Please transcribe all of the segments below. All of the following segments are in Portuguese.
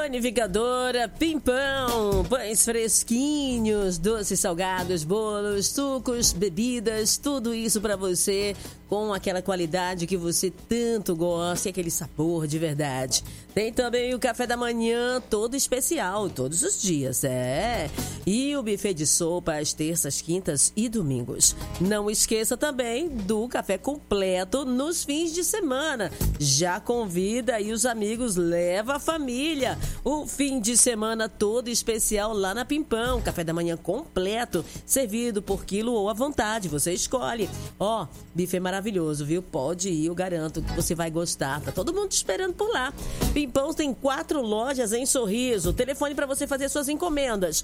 Panificadora Pimpão, pães fresquinhos, doces salgados, bolos, sucos, bebidas, tudo isso para você com aquela qualidade que você tanto gosta e aquele sabor de verdade. Tem também o café da manhã todo especial, todos os dias, E o buffet de sopa às terças, quintas e domingos. Não esqueça também do café completo nos fins de semana. Já convida aí os amigos, leva a família. O fim de semana todo especial lá na Pimpão. Café da manhã completo, servido por quilo ou à vontade, você escolhe. Buffet maravilhoso, viu? Pode ir, eu garanto que você vai gostar. Tá todo mundo te esperando por lá. Pimpão tem 4 lojas em Sorriso. Telefone para você fazer suas encomendas.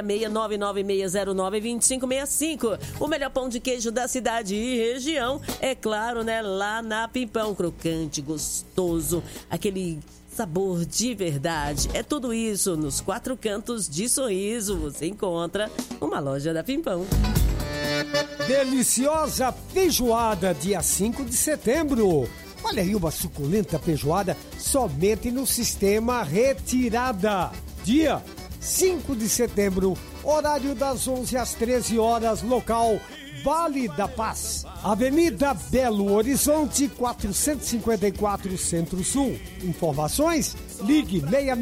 66996092565. O melhor pão de queijo da cidade e região. É claro, né? Lá na Pimpão. Crocante, gostoso. Aquele sabor de verdade. É tudo isso nos 4 cantos de Sorriso. Você encontra uma loja da Pimpão. Deliciosa feijoada, dia 5 de setembro. Olha aí uma suculenta feijoada somente no Sistema Retirada. Dia 5 de setembro, horário das 11 às 13 horas, local Vale da Paz, Avenida Belo Horizonte, 454, Centro-Sul. Informações? Ligue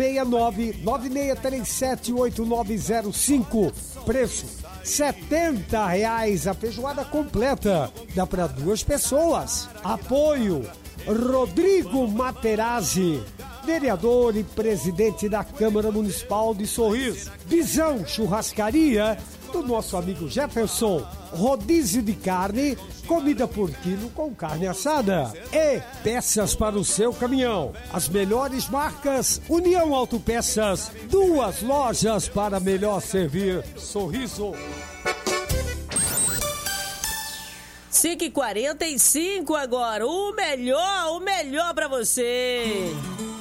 669-9637-8905. Preço R$70 a feijoada completa. Dá para 2 pessoas. Apoio Rodrigo Materazzi, vereador e presidente da Câmara Municipal de Sorriso. Visão Churrascaria do nosso amigo Jefferson. Rodízio de carne, comida por quilo com carne assada. E peças para o seu caminhão. As melhores marcas, União Autopeças. 2 lojas para melhor servir Sorriso. 5h45 agora. O melhor para você.